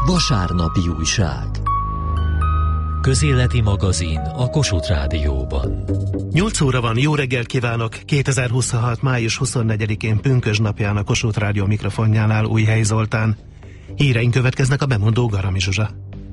Vasárnapi újság. Közéleti magazin a Kossuth Rádióban. 8 óra van, jó reggelt kívánok! 2026. május 24-én pünkösd napján a Kossuth Rádió mikrofonjánál Újhely Zoltán. Híreink következnek, a bemondó Garami Zsuzsa.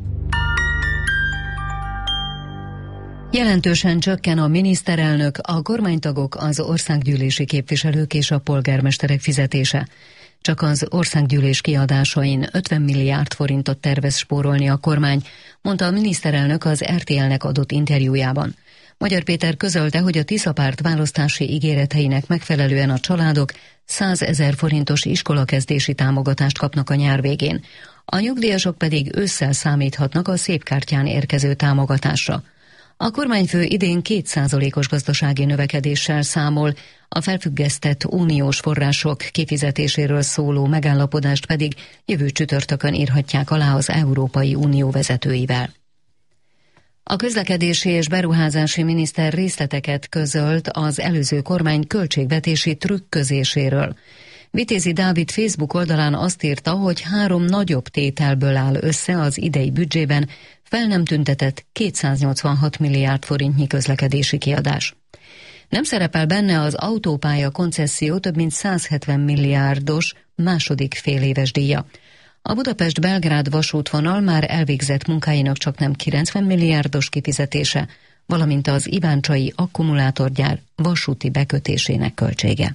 Jelentősen csökken a miniszterelnök, a kormánytagok, az országgyűlési képviselők és a polgármesterek fizetése. Csak az országgyűlés kiadásain 50 milliárd forintot tervez spórolni a kormány, mondta a miniszterelnök az RTL-nek adott interjújában. Magyar Péter közölte, hogy a Tisza Párt választási ígéreteinek megfelelően a családok 100 000 forintos iskolakezdési támogatást kapnak a nyár végén. A nyugdíjasok pedig ősszel számíthatnak a szépkártyán érkező támogatásra. A kormányfő idén 2%-os gazdasági növekedéssel számol, a felfüggesztett uniós források kifizetéséről szóló megállapodást pedig jövő csütörtökön írhatják alá az Európai Unió vezetőivel. A közlekedési és beruházási miniszter részleteket közölt az előző kormány költségvetési trükközéséről. Vitézi Dávid Facebook oldalán azt írta, hogy 3 nagyobb tételből áll össze az idei büdzsében fel nem tüntetett 286 milliárd forintnyi közlekedési kiadás. Nem szerepel benne az autópálya koncesszió több mint 170 milliárdos második féléves díja. A Budapest-Belgrád vasútvonal már elvégzett munkáinak csaknem 90 milliárdos kifizetése, valamint az iváncsai akkumulátorgyár vasúti bekötésének költsége.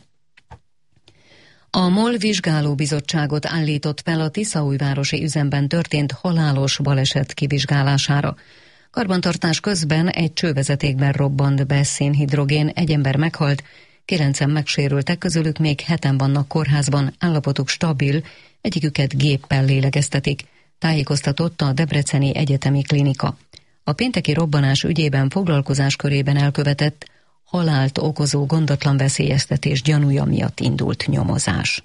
A MOL vizsgálóbizottságot állított fel a tiszaújvárosi üzemben történt halálos baleset kivizsgálására. Karbantartás közben egy csővezetékben robbant be szénhidrogén, egy ember meghalt, 9-en megsérültek, közülük még 7-en vannak kórházban, állapotuk stabil, egyiküket géppel lélegeztetik, tájékoztatott a Debreceni Egyetemi Klinika. A pénteki robbanás ügyében foglalkozás körében elkövetett halált okozó gondatlan veszélyeztetés gyanúja miatt indult nyomozás.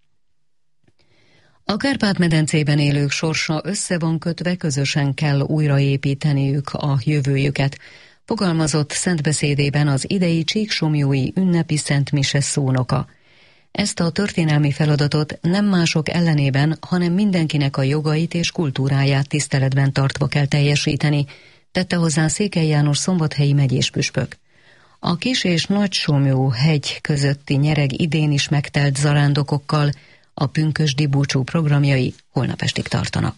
A Kárpát-medencében élők sorsa össze van kötve, közösen kell újraépíteniük a jövőjüket, fogalmazott szentbeszédében az idei csíksomlyói ünnepi szentmise szónoka. Ezt a történelmi feladatot nem mások ellenében, hanem mindenkinek a jogait és kultúráját tiszteletben tartva kell teljesíteni, tette hozzá Székely János szombathelyi megyéspüspök. A Kis- és Nagysomlyó hegy közötti nyereg idén is megtelt zarándokokkal, a pünkösdi búcsú programjai holnap estig tartanak.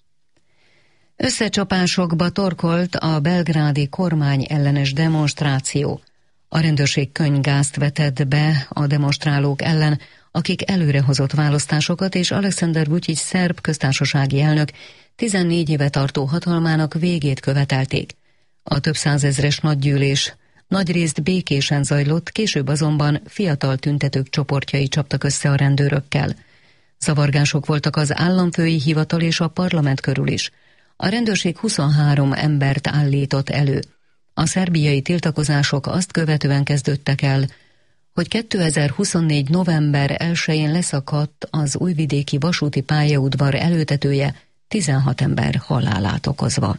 Összecsapásokba torkolt a belgrádi kormány ellenes demonstráció. A rendőrség könnygázt vetett be a demonstrálók ellen, akik előrehozott választásokat és Alexander Vučić szerb köztársasági elnök 14 éve tartó hatalmának végét követelték. A több százezres nagygyűlés nagyrészt békésen zajlott, később azonban fiatal tüntetők csoportjai csaptak össze a rendőrökkel. Zavargások voltak az államfői hivatal és a parlament körül is. A rendőrség 23 embert állított elő. A szerbiai tiltakozások azt követően kezdődtek el, hogy 2024. november 1-én leszakadt az újvidéki vasúti pályaudvar előtetője, 16 ember halálát okozva.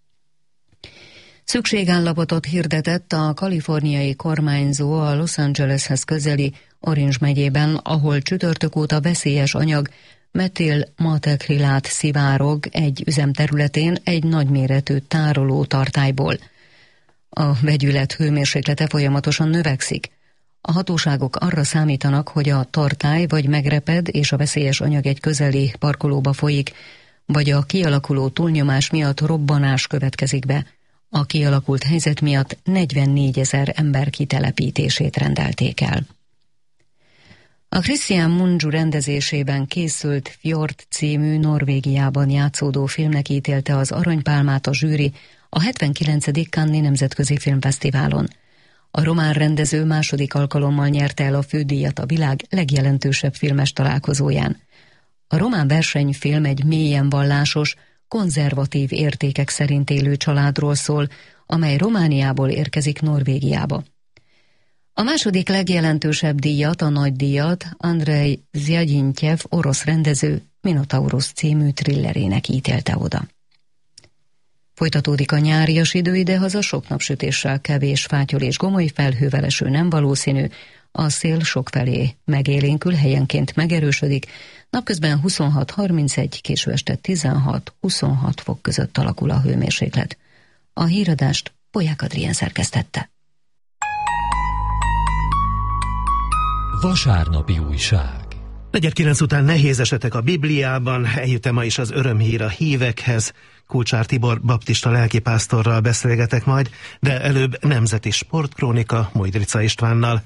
Szükségállapotot hirdetett a kaliforniai kormányzó a Los Angeleshez közeli Orange megyében, ahol csütörtök óta veszélyes anyag metil-matekrilát szivárog egy üzemterületén egy nagyméretű tároló tartályból. A vegyület hőmérséklete folyamatosan növekszik. A hatóságok arra számítanak, hogy a tartály vagy megreped és a veszélyes anyag egy közeli parkolóba folyik, vagy a kialakuló túlnyomás miatt robbanás következik be. A kialakult helyzet miatt 44 000 ember kitelepítését rendelték el. A Christian Mungiu rendezésében készült Fjord című Norvégiában játszódó filmnek ítélte az aranypálmát a zsűri a 79. Cannes-i Nemzetközi Filmfesztiválon. A román rendező második alkalommal nyerte el a fődíjat a világ legjelentősebb filmes találkozóján. A román versenyfilm egy mélyen vallásos, konzervatív értékek szerint élő családról szól, amely Romániából érkezik Norvégiába. A második legjelentősebb díjat, a nagydíjat Andrej Zjagintyev orosz rendező Minotaurus című thrillerének ítélte oda. Folytatódik a nyárias idő, idehaza sok napsütéssel, kevés fátyol és gomoly felhővel eső nem valószínű, a szél sokfelé megélénkül, helyenként megerősödik, napközben 26-31, késő este 16-26 fok között alakul a hőmérséklet. A híradást Polyák Adrien szerkesztette. Vasárnapi újság. 4:09 után nehéz esetek a Bibliában, eljut-e ma is az örömhír a hívekhez? Kulcsár Tibor baptista lelkipásztorral beszélgetek majd, de előbb nemzeti sportkrónika Mojdrica Istvánnal.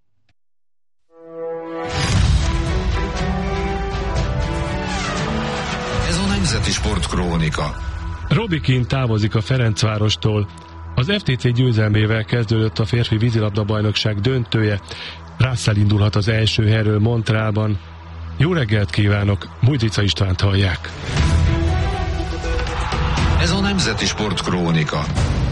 Ez a nemzeti sportkrónika. Robbie Keane távozik a Ferencvárostól. Az FTC győzelmével kezdődött a férfi vízilabda-bajnokság döntője. Russell indulhat az első helyről Montrealban. Jó reggelt kívánok, Mojdrica Istvánt hallják. Ez a nemzeti sportkrónika.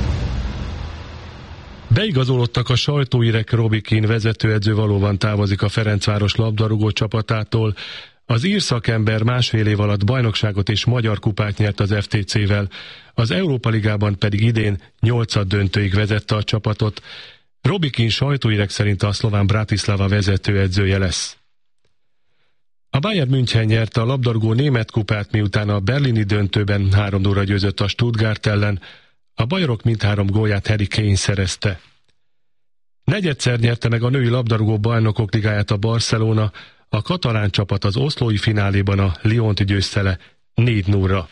Beigazolódtak a sajtóírek, Robbie Keane vezetőedző valóban távozik a Ferencváros labdarúgó csapatától. Az ír szakember másfél év alatt bajnokságot és magyar kupát nyert az FTC-vel, az Európa Ligában pedig idén 8. döntőig vezette a csapatot. Robbie Keane sajtóírek szerint a szlován Bratislava vezetőedzője lesz. A Bayern München nyerte a labdarúgó német kupát, miután a berlini döntőben 3-0 győzött a Stuttgart ellen. A bajorok mindhárom gólját Harry Kane szerezte. Negyedszer nyerte meg a női labdarúgó bajnokok ligáját a Barcelona, a katalán csapat az oszlói fináléban a Lyont győzte le 4-0-ra.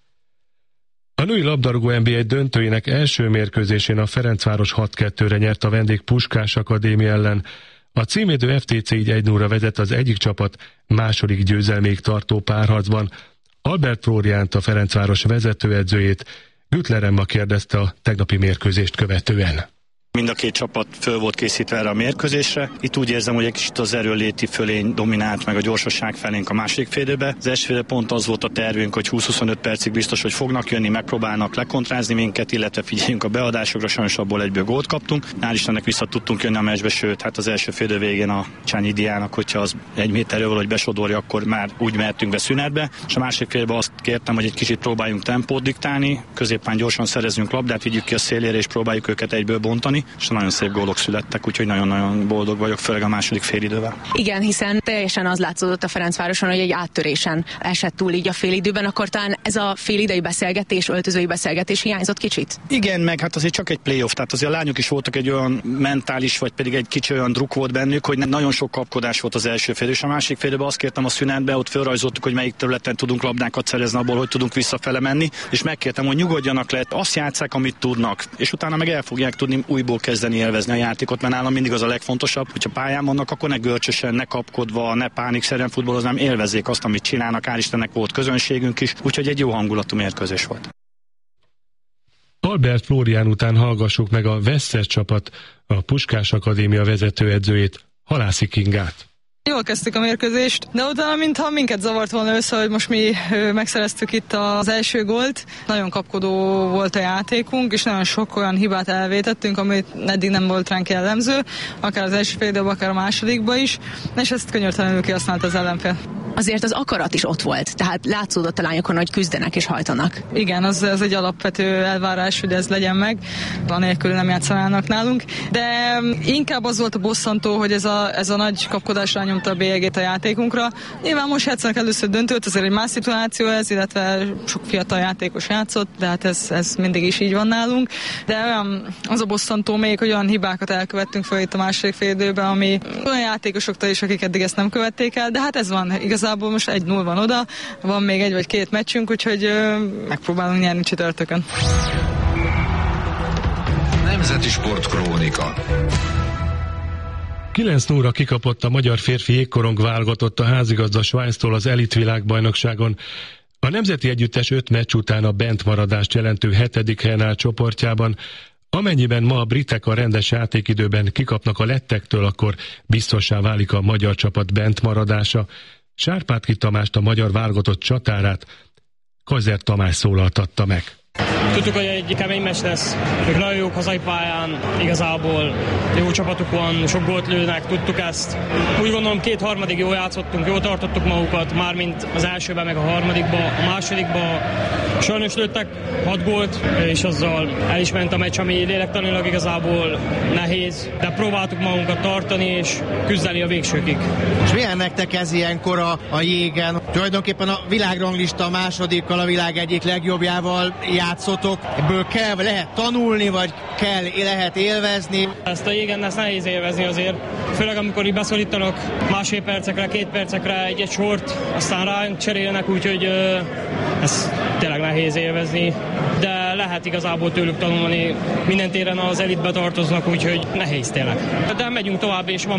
A női labdarúgó NBA döntőjének első mérkőzésén a Ferencváros 6-2-re nyert a vendég Puskás Akadémia ellen. A címédő FTC így 1-0-ra vezet az egyik csapat második győzelméig tartó párharcban. Albert Flóriánt, a Ferencváros vezetőedzőjét Güttler Emma kérdezte a tegnapi mérkőzést követően. Mind a két csapat föl volt készítve erre a mérkőzésre. Itt úgy érzem, hogy egy kicsit az erőléti fölény dominált meg a gyorsaság felénk a második félidőbe. Az első félidőben pont az volt a tervünk, hogy 20-25 percig biztos, hogy fognak jönni, megpróbálnak lekontrázni minket, illetve figyeljünk a beadásokra, sajnos abból egyből gólt kaptunk. Hál' Istennek vissza tudtunk jönni a meccsbe, sőt, hát az első félidő végén a Csányi Diának, hogyha az 1 méterről valahogy besodorja, akkor már úgy mehetünk be szünetbe. És a másik félidőben azt kértem, hogy egy kicsit próbáljunk tempót diktálni, középen gyorsan szerezünk labdát, vigyük ki a szélére és próbáljuk őket egyből bontani. És nagyon szép gólok születtek, úgyhogy nagyon-nagyon boldog vagyok, főleg a második félidővel. Igen, hiszen teljesen az látszódott a Ferencvároson, hogy egy áttörésen esett túl így a félidőben, akkor talán ez a félidei beszélgetés, öltözői beszélgetés hiányzott kicsit? Igen, meg hát azért csak egy playoff, tehát azért a lányok is voltak egy olyan mentális, vagy pedig egy kicsi olyan druk volt bennük, hogy nagyon sok kapkodás volt az első félidő, és a másik félidőben azt kértem a szünetbe, ott felrajzoltuk, hogy melyik területen tudunk labdákat szerezni, abból hogy tudunk visszafele menni, és megkértem, hogy nyugodjanak le, azt játsszák, amit tudnak, és utána meg el fogják tudni újból kezdeni élvezni a játékot, mert nálam mindig az a legfontosabb, hogyha pályán vannak, akkor ne görcsösen, ne kapkodva, ne pánikszerűen futballoznám, élvezzék azt, amit csinálnak, hál' Istennek volt közönségünk is, úgyhogy egy jó hangulatú mérkőzés volt. Albert Flórián után hallgassuk meg a Veszes csapat, a Puskás Akadémia vezetőedzőjét, Halászi Kingát. Jól kezdtük a mérkőzést, de utána mintha minket zavart volna össze, hogy most mi megszereztük itt az első gólt. Nagyon kapkodó volt a játékunk, és nagyon sok olyan hibát elvétettünk, amit eddig nem volt ránk jellemző, akár az első fél időben, akár a másodikban is, és ezt könyörtelenül kihasználta az ellenfél. Azért az akarat is ott volt, tehát látszódott a lányokon, hogy küzdenek és hajtanak. Igen, az egy alapvető elvárás, hogy ez legyen meg, anélkül nem játszanának nálunk, de inkább az volt a bosszantó, hogy ez a nagy kapkodás rányomta a bélyegét a játékunkra. Nyilván most játszanak először döntőt, azért egy más szituáció ez, illetve sok fiatal játékos játszott, de hát ez mindig is így van nálunk, de az a bosszantó még, hogy olyan hibákat elkövettünk fel itt a második fél időben, ami olyan játékosoktól is, akik eddig ezt nem követték el, de hát ez van, igazából most 1-0 van oda, van még 1 vagy 2 meccsünk, úgyhogy megpróbálunk nyerni csütörtökön. Nemzeti sportkrónika. 9-0-ra kikapott a magyar férfi jégkorong válogatott a házigazda Svájctól az elit világbajnokságon. A nemzeti együttes 5 meccs után a bentmaradást jelentő 7. helyen áll csoportjában. Amennyiben ma a britek a rendes játékidőben kikapnak a lettektől, akkor biztossá válik a magyar csapat bentmaradása. Sárpátki Tamást, a magyar válogatott csatárát Kazer Tamás szólaltatta meg. Tudtuk, hogy egy kemény meccs lesz. Ők nagyon jók hazai pályán, igazából jó csapatuk van, sok gólt lőnek, tudtuk ezt. Úgy gondolom, 2/3 jól játszottunk, jól tartottuk magukat, mármint az elsőben, meg a harmadikban, a másodikban sajnos lőttek 6 gólt, és azzal el is ment a meccs, ami lélektanilag igazából nehéz, de próbáltuk magunkat tartani és küzdeni a végsőkig. És milyen nektek ez ilyenkor a jégen? Tulajdonképpen a világranglista másodikkal, a világ egyik legjobbjával játszotok. Ebből kell, lehet tanulni, vagy lehet élvezni? Ezt a jégen ezt nehéz élvezni azért. Főleg amikor így beszólítanak másfél percekre, 2 percekre egy sort, aztán ránk cserélnek, úgyhogy ez tényleg nehéz élvezni. De lehet igazából tőlük tanulni. Minden téren az elitbe tartoznak, úgyhogy nehéz tényleg. De megyünk tovább, és van